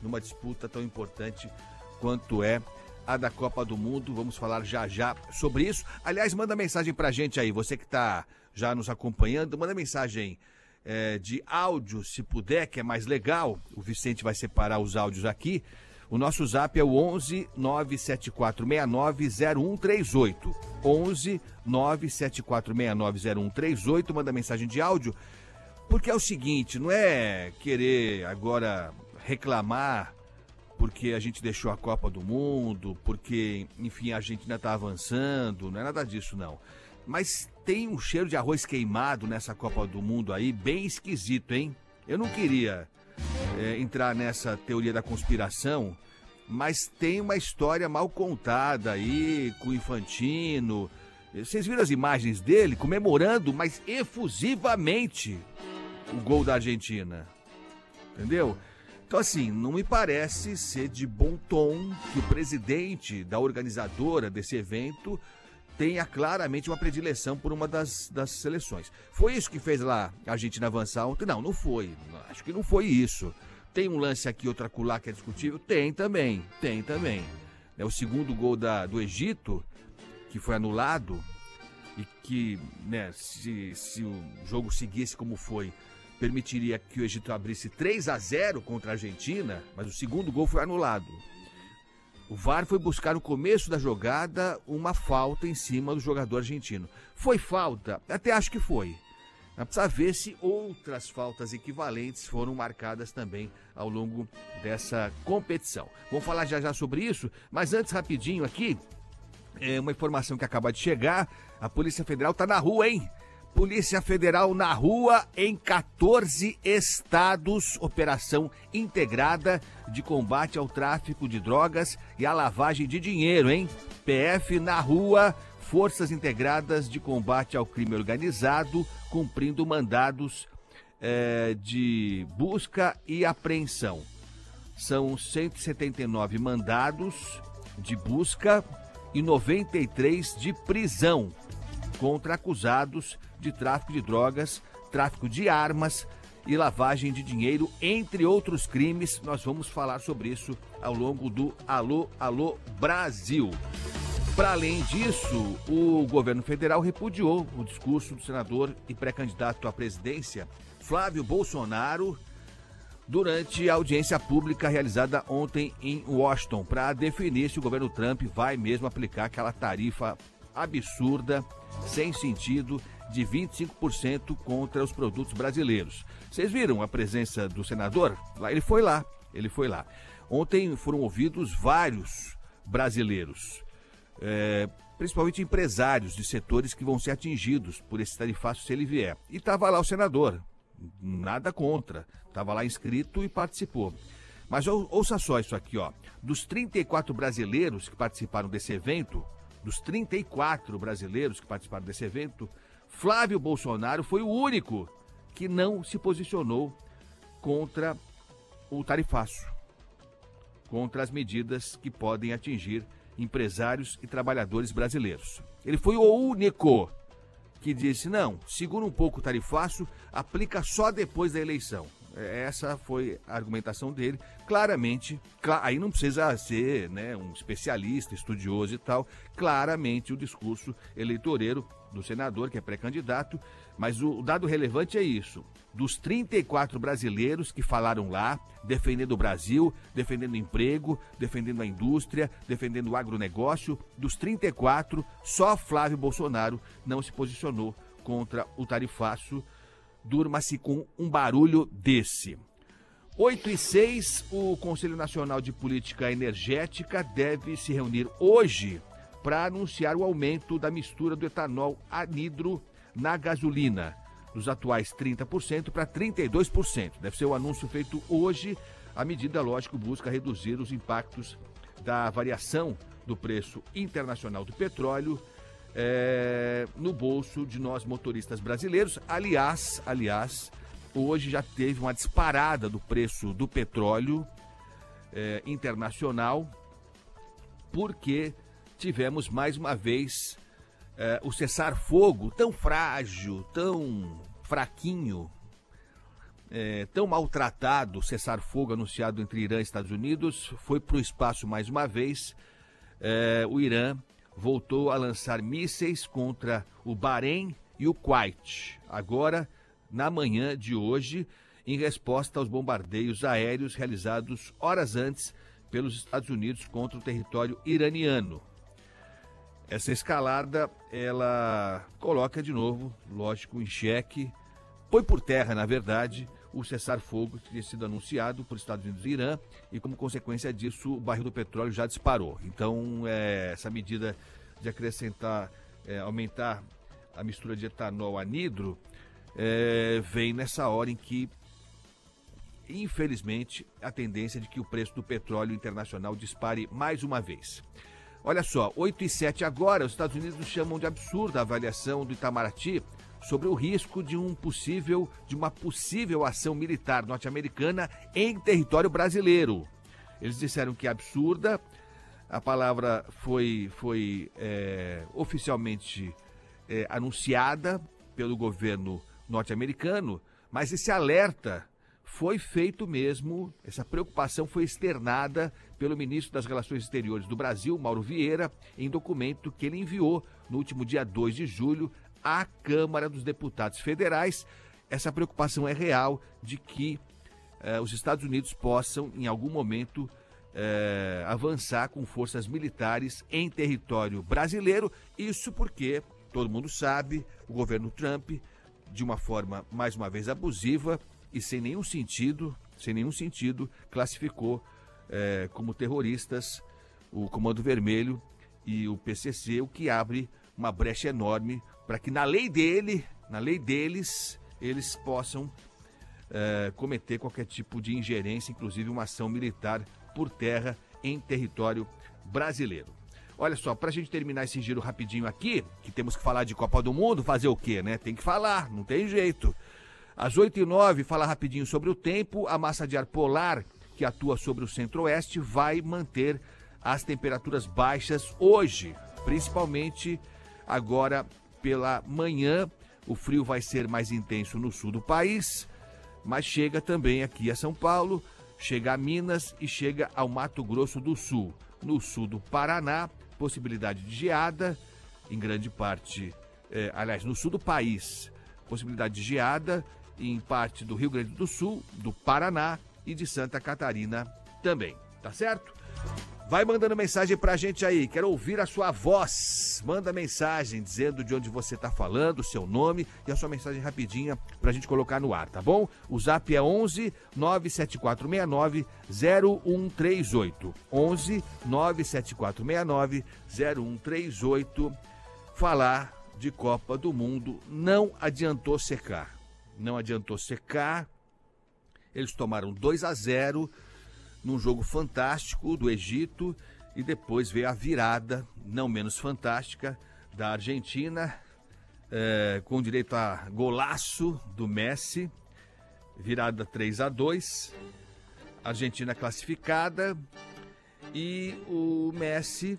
numa disputa tão importante quanto é a da Copa do Mundo. Vamos falar já já sobre isso. Aliás, manda mensagem pra gente aí, você que tá já nos acompanhando, manda mensagem de áudio, se puder, que é mais legal. O Vicente vai separar os áudios aqui. O nosso zap é o 11 97469 0138. 11 97469 0138. Manda mensagem de áudio, porque é o seguinte, não é querer agora reclamar porque a gente deixou a Copa do Mundo, porque, enfim, a gente ainda está avançando, não é nada disso, não. Mas tem um cheiro de arroz queimado nessa Copa do Mundo aí, bem esquisito, hein? Eu não queria entrar nessa teoria da conspiração, mas tem uma história mal contada aí com o Infantino. Vocês viram as imagens dele comemorando, mas efusivamente, o gol da Argentina? Entendeu? Então, assim, não me parece ser de bom tom que o presidente da organizadora desse evento tenha claramente uma predileção por uma das seleções. Foi isso que fez lá a Argentina avançar ontem? Não, não foi. Acho que não foi isso. Tem um lance aqui, outro acolá que é discutível? Tem também. O segundo gol do Egito, que foi anulado, e que, né, se o jogo seguisse como foi, permitiria que o Egito abrisse 3-0 contra a Argentina, mas o segundo gol foi anulado. O VAR foi buscar no começo da jogada uma falta em cima do jogador argentino. Foi falta? Até acho que foi. Mas precisa ver se outras faltas equivalentes foram marcadas também ao longo dessa competição. Vamos falar já sobre isso, mas antes, rapidinho aqui, uma informação que acaba de chegar: a Polícia Federal está na rua, hein? Polícia Federal na rua em 14 estados, operação integrada de combate ao tráfico de drogas e à lavagem de dinheiro, hein? PF na rua, forças integradas de combate ao crime organizado, cumprindo mandados de busca e apreensão. São 179 mandados de busca e 93 de prisão contra acusados de tráfico de drogas, tráfico de armas e lavagem de dinheiro, entre outros crimes. Nós vamos falar sobre isso ao longo do Alô, Alô Brasil. Para além disso, o governo federal repudiou o discurso do senador e pré-candidato à presidência, Flávio Bolsonaro, durante a audiência pública realizada ontem em Washington, para definir se o governo Trump vai mesmo aplicar aquela tarifa absurda, sem sentido, de 25% contra os produtos brasileiros. Vocês viram a presença do senador? Ele foi lá. Ontem foram ouvidos vários brasileiros, principalmente empresários de setores que vão ser atingidos por esse tarifaço se ele vier. E estava lá o senador, nada contra, estava lá inscrito e participou. Mas ouça só isso aqui, ó. Dos 34 brasileiros que participaram desse evento, Flávio Bolsonaro foi o único que não se posicionou contra o tarifaço, contra as medidas que podem atingir empresários e trabalhadores brasileiros. Ele foi o único que disse: não, segura um pouco o tarifaço, aplica só depois da eleição. Essa foi a argumentação dele. Claramente, aí não precisa ser, né, um especialista, estudioso e tal, claramente o discurso eleitoreiro do senador, que é pré-candidato, mas o dado relevante é isso: dos 34 brasileiros que falaram lá, defendendo o Brasil, defendendo o emprego, defendendo a indústria, defendendo o agronegócio, dos 34, só Flávio Bolsonaro não se posicionou contra o tarifaço. Durma-se com um barulho desse. 8h06, o Conselho Nacional de Política Energética deve se reunir hoje para anunciar o aumento da mistura do etanol anidro na gasolina, dos atuais 30% para 32%. Deve ser o anúncio feito hoje. A medida, lógico, busca reduzir os impactos da variação do preço internacional do petróleo no bolso de nós motoristas brasileiros. Aliás, hoje já teve uma disparada do preço do petróleo internacional, porque tivemos mais uma vez o cessar-fogo tão frágil, tão fraquinho, tão maltratado, cessar-fogo anunciado entre Irã e Estados Unidos, foi para o espaço mais uma vez. O Irã voltou a lançar mísseis contra o Bahrein e o Kuwait, agora na manhã de hoje, em resposta aos bombardeios aéreos realizados horas antes pelos Estados Unidos contra o território iraniano. Essa escalada, ela coloca de novo, lógico, em xeque, põe por terra, na verdade, o cessar-fogo que tinha sido anunciado por Estados Unidos e Irã, e como consequência disso, o barril do petróleo já disparou. Então, essa medida de acrescentar, aumentar a mistura de etanol a anidro, vem nessa hora em que, infelizmente, a tendência de que o preço do petróleo internacional dispare mais uma vez. Olha só, 8h07 agora, os Estados Unidos chamam de absurda a avaliação do Itamaraty sobre o risco de uma possível ação militar norte-americana em território brasileiro. Eles disseram que é absurda, a palavra foi oficialmente anunciada pelo governo norte-americano, mas esse alerta foi feito mesmo, essa preocupação foi externada pelo ministro das Relações Exteriores do Brasil, Mauro Vieira, em documento que ele enviou no último dia 2 de julho à Câmara dos Deputados Federais. Essa preocupação é real de que os Estados Unidos possam, em algum momento, avançar com forças militares em território brasileiro. Isso porque, todo mundo sabe, o governo Trump, de uma forma, mais uma vez, abusiva e sem nenhum sentido, classificou como terroristas o Comando Vermelho e o PCC, o que abre uma brecha enorme para que na lei deles, eles possam cometer qualquer tipo de ingerência, inclusive uma ação militar por terra em território brasileiro. Olha só, para a gente terminar esse giro rapidinho aqui, que temos que falar de Copa do Mundo, fazer o quê, né? Tem que falar, não tem jeito. Às 8h09, fala rapidinho sobre o tempo. A massa de ar polar que atua sobre o centro-oeste vai manter as temperaturas baixas hoje, principalmente agora pela manhã. O frio vai ser mais intenso no sul do país, mas chega também aqui a São Paulo, chega a Minas e chega ao Mato Grosso do Sul. No sul do Paraná, possibilidade de geada, em grande parte, no sul do país, possibilidade de geada, em parte do Rio Grande do Sul, do Paraná e de Santa Catarina também, tá certo? Vai mandando mensagem pra gente aí, quero ouvir a sua voz. Manda mensagem dizendo de onde você tá falando, o seu nome e a sua mensagem rapidinha pra gente colocar no ar, tá bom? O zap é 11 97469 0138. 11 97469 0138. Falar de Copa do Mundo não adiantou secar. Eles tomaram 2-0 num jogo fantástico do Egito e depois veio a virada, não menos fantástica, da Argentina, com direito a golaço do Messi, virada 3-2, Argentina classificada e o Messi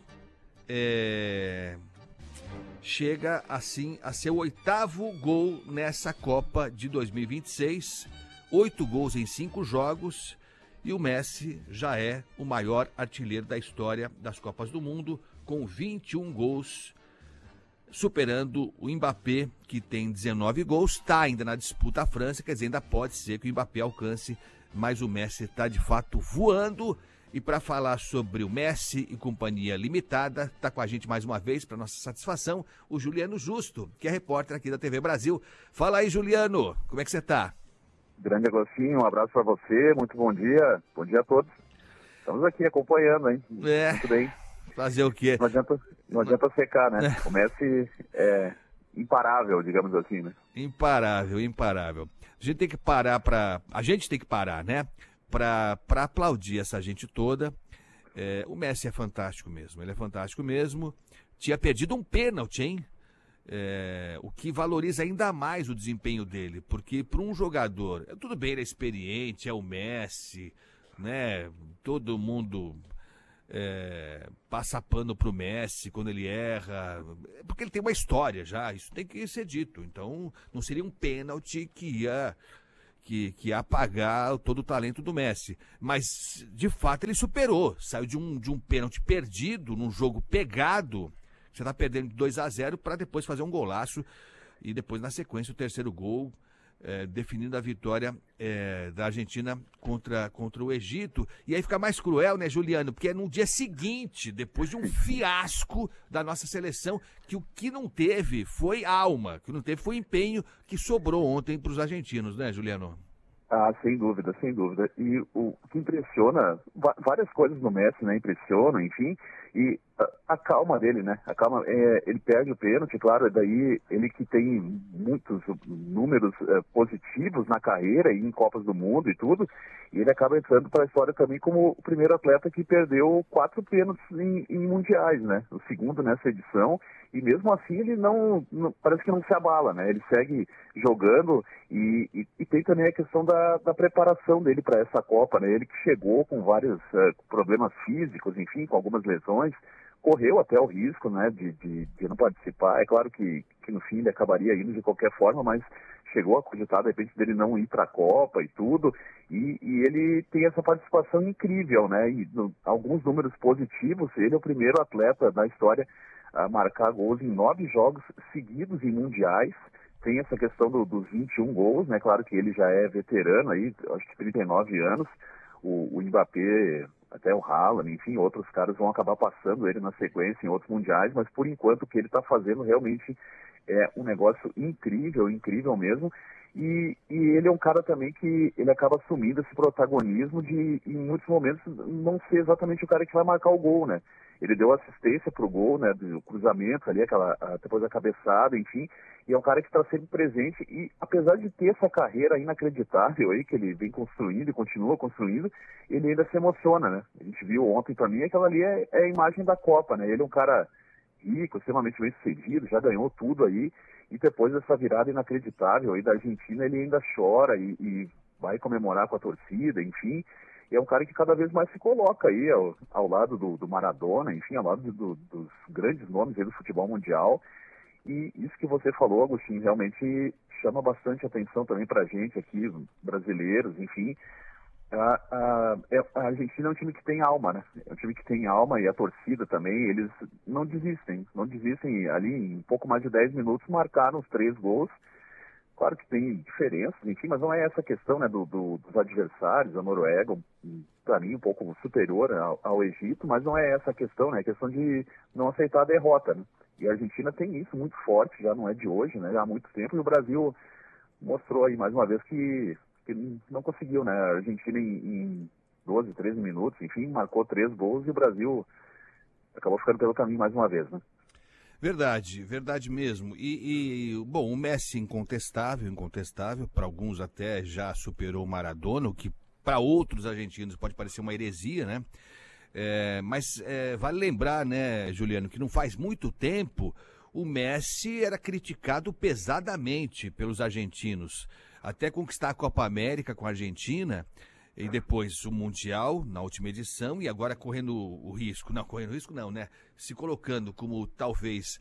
chega assim a seu 8º gol nessa Copa de 2026, 8 gols em 5 jogos, e o Messi já é o maior artilheiro da história das Copas do Mundo, com 21 gols, superando o Mbappé, que tem 19 gols, está ainda na disputa à França, quer dizer, ainda pode ser que o Mbappé alcance, mas o Messi está de fato voando. E para falar sobre o Messi e Companhia Limitada, está com a gente mais uma vez, para nossa satisfação, o Juliano Justo, que é repórter aqui da TV Brasil. Fala aí, Juliano, como é que você está? Grande Agostinho, um abraço para você, muito bom dia a todos. Estamos aqui acompanhando, hein? Muito bem. Fazer o quê? Não adianta secar, né? O Messi é imparável, digamos assim, né? Imparável. A gente tem que parar, né? Para aplaudir essa gente toda. O Messi é fantástico mesmo, ele é fantástico mesmo. Tinha perdido um pênalti, hein? O que valoriza ainda mais o desempenho dele, porque para um jogador, tudo bem, ele é experiente, é o Messi, né? Todo mundo passa pano pro Messi quando ele erra, porque ele tem uma história já, isso tem que ser dito. Então não seria um pênalti que que apagar todo o talento do Messi. Mas, de fato, ele superou. Saiu de um pênalti perdido, num jogo pegado. Você tá perdendo de 2-0 para depois fazer um golaço. E depois, na sequência, o terceiro gol, definindo a vitória da Argentina contra o Egito. E aí fica mais cruel, né, Juliano? Porque é no dia seguinte, depois de um fiasco da nossa seleção, que o que não teve foi alma, que não teve foi empenho, que sobrou ontem para os argentinos, né, Juliano? Ah, sem dúvida, sem dúvida. E o que impressiona, várias coisas no Messi, né, impressionam, enfim, e a calma dele, né, a calma, ele perde o pênalti, claro, daí ele que tem muitos números positivos na carreira e em Copas do Mundo e tudo, e ele acaba entrando para a história também como o primeiro atleta que perdeu 4 pênaltis em mundiais, né, o segundo nessa edição, e mesmo assim ele não parece que não se abala, né, ele segue jogando e tem também a questão da preparação dele para essa Copa, né, ele que chegou com vários problemas físicos, enfim, com algumas lesões, correu até o risco, né, de não participar. É claro que no fim ele acabaria indo de qualquer forma, mas chegou a cogitar de repente dele não ir para a Copa e tudo, e ele tem essa participação incrível, né, e alguns números positivos. Ele é o primeiro atleta da história a marcar gols em 9 jogos seguidos em mundiais. Tem essa questão dos 21 gols, né, claro que ele já é veterano aí, acho que 39 anos, o Mbappé, até o Haaland, enfim, outros caras vão acabar passando ele na sequência em outros mundiais, mas por enquanto o que ele está fazendo realmente é um negócio incrível, incrível mesmo, e ele é um cara também que ele acaba assumindo esse protagonismo de, em muitos momentos, não ser exatamente o cara que vai marcar o gol, né? Ele deu assistência pro gol, né, do cruzamento ali, depois a cabeçada, enfim, e é um cara que está sempre presente e, apesar de ter essa carreira inacreditável aí, que ele vem construindo e continua construindo, ele ainda se emociona, né? A gente viu ontem, para mim, aquela ali é a imagem da Copa, né? Ele é um cara rico, extremamente bem sucedido, já ganhou tudo aí, e depois dessa virada inacreditável aí da Argentina, ele ainda chora e vai comemorar com a torcida, enfim. E é um cara que cada vez mais se coloca aí ao lado do Maradona, enfim, ao lado dos grandes nomes aí do futebol mundial. E isso que você falou, Agostinho, realmente chama bastante atenção também pra gente aqui, brasileiros, enfim. A Argentina é um time que tem alma, né? É um time que tem alma, e a torcida também, eles não desistem. Ali em pouco mais de 10 minutos marcaram os 3 gols. Claro que tem diferenças, enfim, mas não é essa questão, né, dos adversários. A Noruega, para mim, um pouco superior ao Egito, mas não é essa a questão, né? É a questão de não aceitar a derrota, né? E a Argentina tem isso muito forte, já não é de hoje, né? Já há muito tempo, e o Brasil mostrou aí mais uma vez que não conseguiu, né? A Argentina em 12, 13 minutos, enfim, marcou 3 gols e o Brasil acabou ficando pelo caminho mais uma vez, né? Verdade, verdade mesmo. Bom, o Messi incontestável, para alguns até já superou o Maradona, o que para outros argentinos pode parecer uma heresia, né? Mas vale lembrar, né, Juliano, que não faz muito tempo o Messi era criticado pesadamente pelos argentinos. Até conquistar a Copa América com a Argentina, e depois o Mundial, na última edição, e agora correndo risco não, né? Se colocando como talvez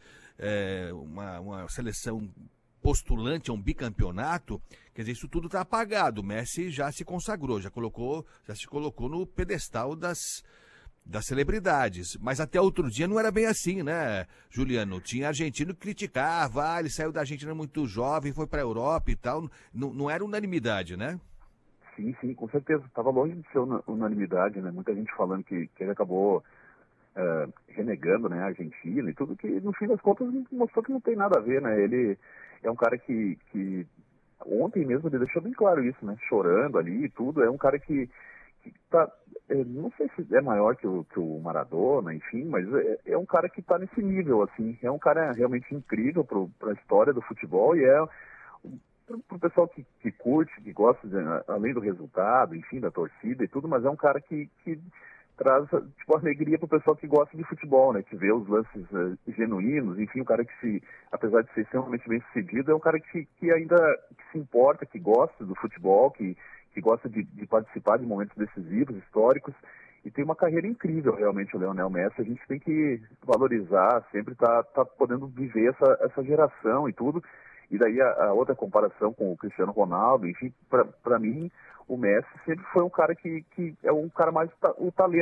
uma seleção postulante a um bicampeonato, quer dizer, isso tudo está apagado. O Messi já se consagrou, já se colocou no pedestal das celebridades. Mas até outro dia não era bem assim, né, Juliano? Tinha argentino que criticava, ele saiu da Argentina muito jovem, foi para a Europa e tal. Não era unanimidade, né? Sim, com certeza. Estava longe de ser unanimidade, né? Muita gente falando que ele acabou renegando, né, a Argentina e tudo, que no fim das contas mostrou que não tem nada a ver, né? Ele é um cara que ontem mesmo ele deixou bem claro isso, né? Chorando ali e tudo. É um cara que tá, não sei se é maior que o Maradona, enfim, mas é um cara que está nesse nível, assim. É um cara realmente incrível para a história do futebol, e para o pessoal que curte, que gosta, além do resultado, enfim, da torcida e tudo, mas é um cara que traz, tipo, alegria para o pessoal que gosta de futebol, né, que vê os lances genuínos, enfim, um cara que, apesar de ser extremamente bem sucedido, é um cara que ainda se importa, que gosta do futebol, que gosta de participar de momentos decisivos, históricos, e tem uma carreira incrível realmente o Lionel Messi. A gente tem que valorizar, sempre tá podendo viver essa geração e tudo. E daí a outra comparação com o Cristiano Ronaldo, enfim, para mim, o Messi sempre foi um cara que é um cara mais o talento.